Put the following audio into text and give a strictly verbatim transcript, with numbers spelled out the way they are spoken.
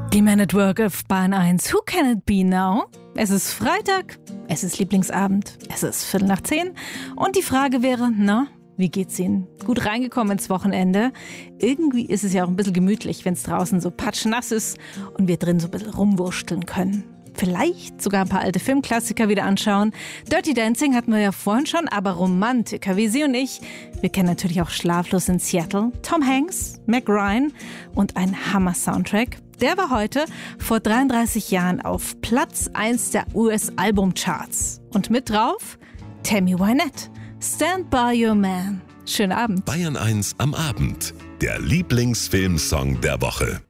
Die Man at Work auf Bahn eins. Who can it be now? Es ist Freitag, es ist Lieblingsabend, es ist Viertel nach zehn. Und die Frage wäre, na, wie geht's Ihnen? Gut reingekommen ins Wochenende? Irgendwie ist es ja auch ein bisschen gemütlich, wenn es draußen so patschnass ist und wir drin so ein bisschen rumwursteln können. Vielleicht sogar ein paar alte Filmklassiker wieder anschauen. Dirty Dancing hatten wir ja vorhin schon, aber Romantiker wie Sie und ich, wir kennen natürlich auch Schlaflos in Seattle, Tom Hanks, Meg Ryan und ein Hammer-Soundtrack. Der war heute vor dreiunddreißig Jahren auf Platz eins der U S-Albumcharts. Und mit drauf Tammy Wynette, Stand By Your Man. Schönen Abend. Bayern eins am Abend. Der Lieblingsfilmsong der Woche.